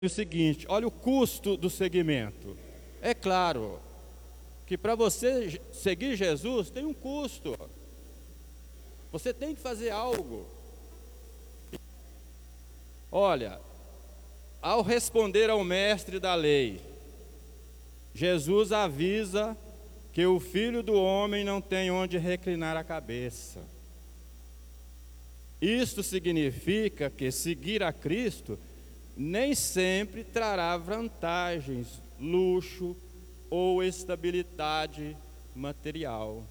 o seguinte: olha o custo do seguimento. É claro que para você seguir Jesus tem um custo. Você tem que fazer algo. Olha, ao responder ao mestre da lei, Jesus avisa que o Filho do Homem não tem onde reclinar a cabeça. Isto significa que seguir a Cristo nem sempre trará vantagens, luxo ou estabilidade material.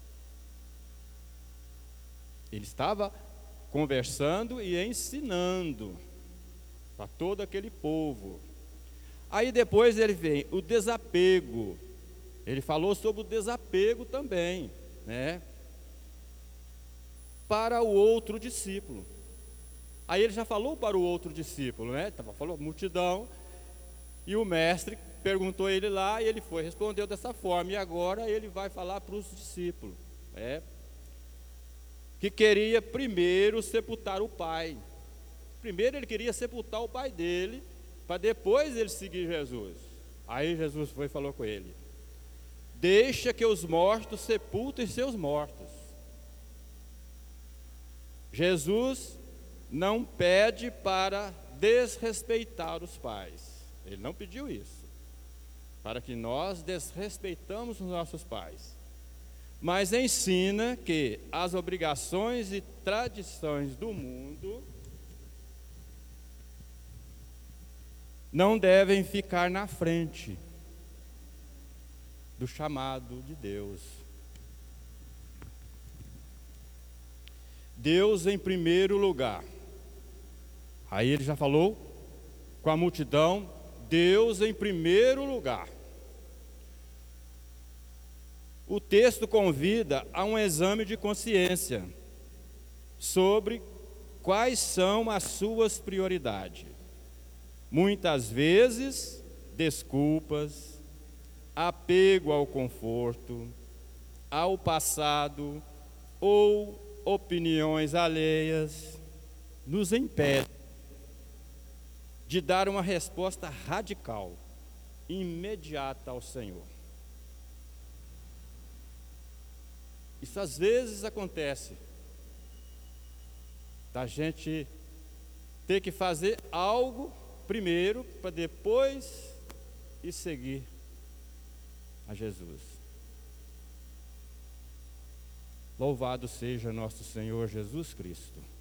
Ele estava conversando e ensinando para todo aquele povo. Aí depois ele vem o desapego. Ele falou sobre o desapego também, né? Para o outro discípulo. Aí ele já falou para o outro discípulo, né? Falou multidão, e o mestre perguntou a ele lá, e ele respondeu dessa forma, e agora ele vai falar para os discípulos, né? Que queria primeiro sepultar o pai. Primeiro ele queria sepultar o pai dele, para depois ele seguir Jesus. Aí Jesus foi e falou com ele: deixa que os mortos sepultem seus mortos. Jesus não pede para desrespeitar os pais. Ele não pediu isso, para que nós desrespeitamos os nossos pais. Mas ensina que as obrigações e tradições do mundo não devem ficar na frente do chamado de Deus. Deus em primeiro lugar. Aí ele já falou com a multidão, Deus em primeiro lugar. O texto convida a um exame de consciência sobre quais são as suas prioridades. Muitas vezes, desculpas, apego ao conforto, ao passado ou opiniões alheias nos impedem de dar uma resposta radical, imediata ao Senhor. Isso às vezes acontece, da gente ter que fazer algo primeiro, para depois ir seguir a Jesus. Louvado seja nosso Senhor Jesus Cristo.